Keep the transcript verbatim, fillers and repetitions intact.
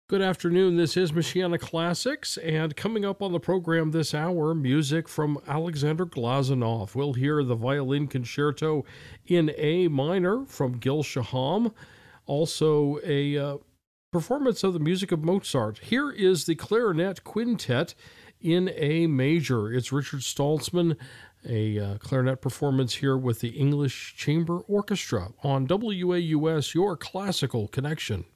Good afternoon. This is Michiana Classics, and coming up on the program this hour, music from Alexander Glazunov. We'll hear the Violin Concerto in A minor from Gil Shaham, also a uh, performance of the music of Mozart. Here is the Clarinet Quintet in A major. It's Richard Stoltzman, a uh, clarinet performance here with the English Chamber Orchestra on W A U S, your classical connection.